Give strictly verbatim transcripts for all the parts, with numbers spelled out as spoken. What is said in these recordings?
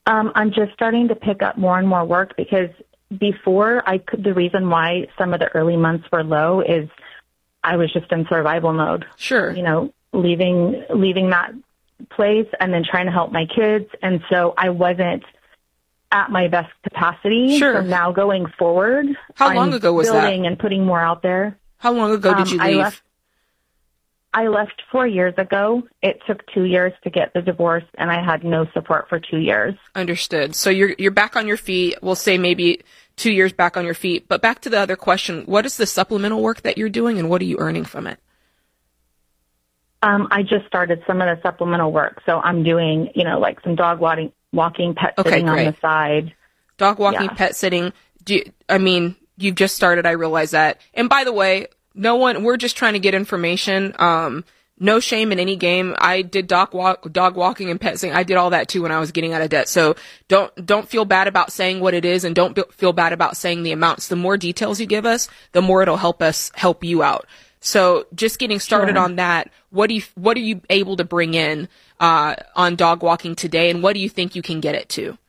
Um, I'm just starting to pick up more and more work because before I could, the reason why some of the early months were low is I was just in survival mode. Sure. You know, leaving, leaving that place and then trying to help my kids. And so I wasn't at my best capacity. Sure. So now going forward, how long I'm ago was building that? and putting more out there. How long ago did Um, you I leave? left, I left four years ago. It took two years to get the divorce, and I had no support for two years. Understood. So you're you're back on your feet. We'll say maybe two years back on your feet. But back to the other question: what is the supplemental work that you're doing, and what are you earning from it? Um, I just started some of the supplemental work, so I'm doing, you know, like some dog walking, walking, pet Okay, sitting great. on the side. Dog walking, Yeah. pet sitting. Do you, I mean, you've just started. I realize that. And by the way, no one. We're just trying to get information. Um, no shame in any game. I did dog walk, dog walking, and pet sitting. I did all that too when I was getting out of debt. So don't don't feel bad about saying what it is, and don't be, feel bad about saying the amounts. The more details you give us, the more it'll help us help you out. So just getting started Sure. on that. What do you what are you able to bring in uh, on dog walking today, and what do you think you can get it to?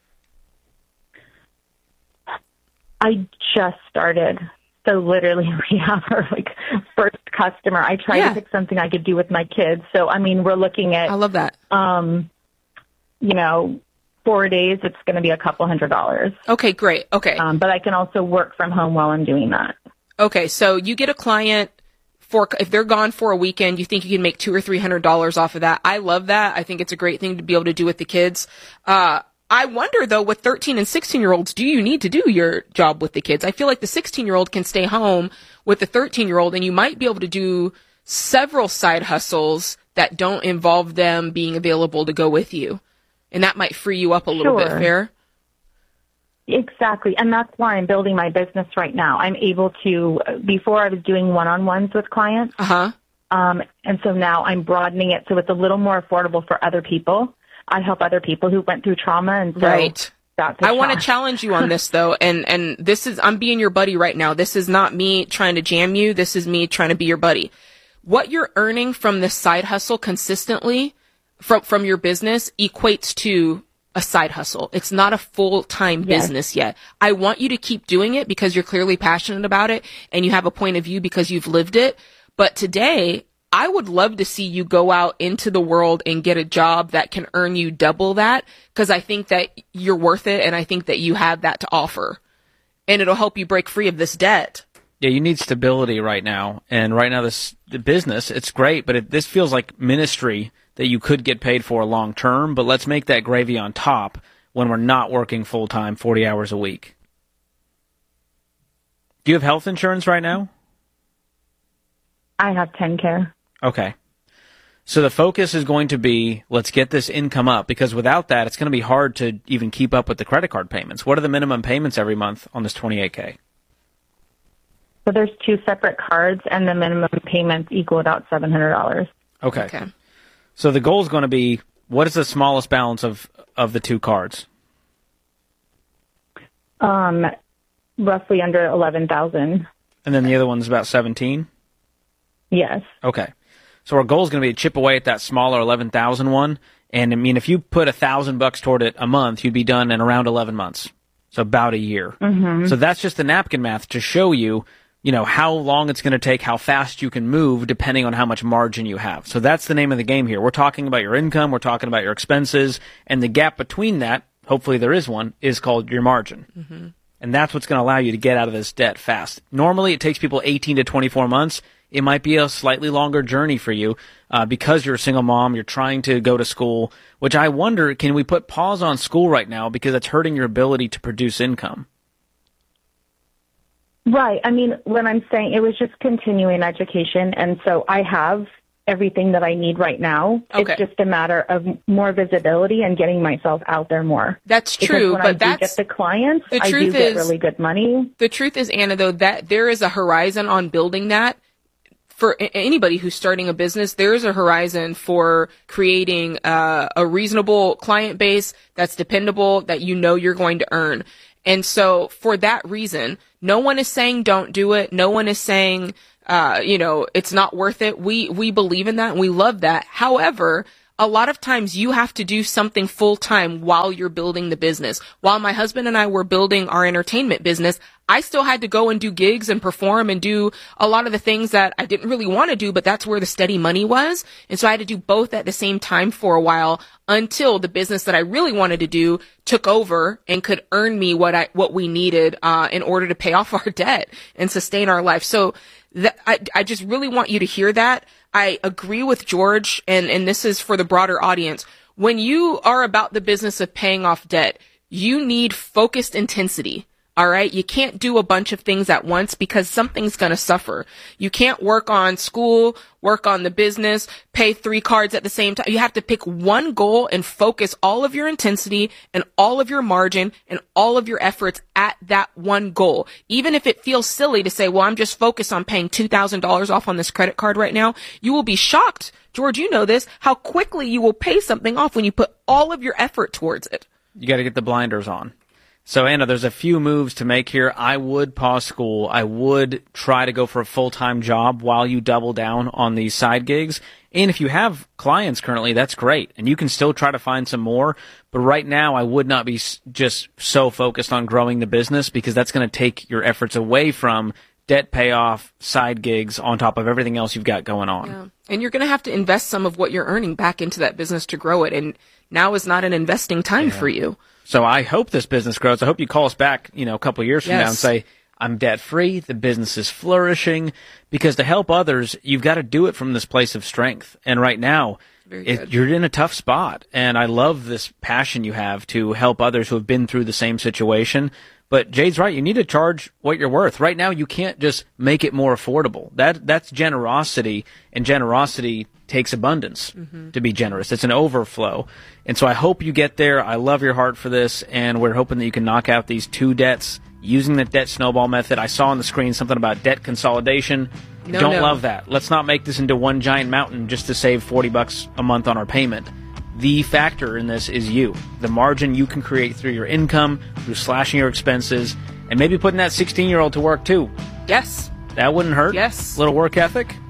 I just started. So literally we have our like first customer. I tried Yeah. to pick something I could do with my kids. So, I mean, we're looking at, I love that. um, you know, four days, it's going to be a couple hundred dollars. Okay, great. Okay. Um, but I can also work from home while I'm doing that. Okay, so you get a client for, if they're gone for a weekend, you think you can make two or three hundred dollars off of that. I love that. I think it's a great thing to be able to do with the kids. Uh, I wonder though, with thirteen and sixteen year olds, do you need to do your job with the kids? I feel like the sixteen year old can stay home with the thirteen year old, and you might be able to do several side hustles that don't involve them being available to go with you. And that might free you up a little bit, Sure. fair? Exactly. And that's why I'm building my business right now. I'm able to, before I was doing one-on-ones with clients. Uh-huh. Um, and so now I'm broadening it so it's a little more affordable for other people. I help other people who went through trauma. And so Right. that's a I want to shot. challenge you on this though. And, and this is, I'm being your buddy right now. This is not me trying to jam you. This is me trying to be your buddy. What you're earning from this side hustle consistently from, from your business equates to a side hustle. It's not a full-time Yes. business yet. I want you to keep doing it because you're clearly passionate about it and you have a point of view because you've lived it. But today, I would love to see you go out into the world and get a job that can earn you double that, because I think that you're worth it and I think that you have that to offer. And it'll help you break free of this debt. Yeah, you need stability right now. And right now, this the business, it's great, but it, this feels like ministry that you could get paid for long term, but let's make that gravy on top when we're not working full time, forty hours a week. Do you have health insurance right now? I have ten care. Okay. So the focus is going to be, let's get this income up, because without that, it's going to be hard to even keep up with the credit card payments. What are the minimum payments every month on this twenty-eight K? So there's two separate cards, and the minimum payments equal about seven hundred dollars. Okay. Okay. So the goal is going to be, what is the smallest balance of, of the two cards? Um, roughly under eleven thousand. And then the other one's about seventeen? Yes. Okay. So our goal is going to be to chip away at that smaller eleven thousand one. And I mean, if you put a thousand bucks toward it a month, you'd be done in around eleven months. So about a year. Mm-hmm. So that's just the napkin math to show you, you know, how long it's going to take, how fast you can move, depending on how much margin you have. So that's the name of the game here. We're talking about your income, we're talking about your expenses, and the gap between that, hopefully there is one, is called your margin. Mm-hmm. And that's what's going to allow you to get out of this debt fast. Normally, it takes people eighteen to twenty-four months. It might be a slightly longer journey for you uh, because you're a single mom, you're trying to go to school, which I wonder, can we put pause on school right now because it's hurting your ability to produce income? Right. I mean, when I'm saying it was just continuing education, and so I have everything that I need right now. Okay. It's just a matter of more visibility and getting myself out there more. That's Because true, when but I do that's get the clients, the I do truth get is- really good money. the truth is, Anna, though, that there is a horizon on building that. For a- anybody who's starting a business, there is a horizon for creating uh, a reasonable client base that's dependable, that you know you're going to earn. And so for that reason, no one is saying don't do it. No one is saying, uh, you know, it's not worth it. We, we believe in that and we love that. However, a lot of times you have to do something full time while you're building the business. While my husband and I were building our entertainment business, I still had to go and do gigs and perform and do a lot of the things that I didn't really want to do, but that's where the steady money was. And so I had to do both at the same time for a while until the business that I really wanted to do took over and could earn me what I, what we needed, uh, in order to pay off our debt and sustain our life. So that, I, I just really want you to hear that. I agree with George, and, and this is for the broader audience. When you are about the business of paying off debt, you need focused intensity. All right. You can't do a bunch of things at once because something's going to suffer. You can't work on school, work on the business, pay three cards at the same time. You have to pick one goal and focus all of your intensity and all of your margin and all of your efforts at that one goal. Even if it feels silly to say, well, I'm just focused on paying two thousand dollars off on this credit card right now, you will be shocked, George, you know this, how quickly you will pay something off when you put all of your effort towards it. You got to get the blinders on. So, Anna, there's a few moves to make here. I would pause school. I would try to go for a full-time job while you double down on these side gigs. And if you have clients currently, that's great. And you can still try to find some more. But right now, I would not be just so focused on growing the business because that's going to take your efforts away from debt payoff, side gigs, on top of everything else you've got going on. Yeah. And you're going to have to invest some of what you're earning back into that business to grow it. And now is not an investing time yeah. for you. So I hope this business grows. I hope you call us back, you know, a couple of years from yes. now and say, I'm debt free, the business is flourishing, because to help others, you've got to do it from this place of strength. And right now, it, you're in a tough spot. And I love this passion you have to help others who have been through the same situation. But Jade's right. You need to charge what you're worth. Right now, you can't just make it more affordable. That That's generosity, and generosity takes abundance mm-hmm. to be generous. It's an overflow. And so I hope you get there. I love your heart for this, and we're hoping that you can knock out these two debts using the debt snowball method. I saw on the screen something about debt consolidation. No, Don't no. love that. Let's not make this into one giant mountain just to save forty bucks a month on our payment. The factor in this is you. The margin you can create through your income, through slashing your expenses, and maybe putting that sixteen-year-old to work too. Yes. That wouldn't hurt. Yes. A little work ethic.